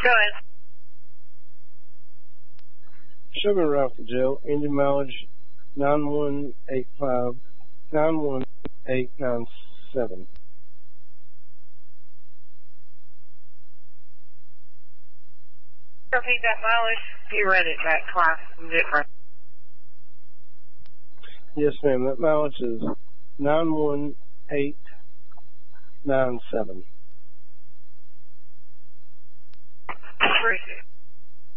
Go ahead. Sugar Rifle Jail, engine mileage 9185, 91897. Repeat that mileage. You read it back twice. Different. Yes, ma'am. That mileage is 91897. Appreciate it.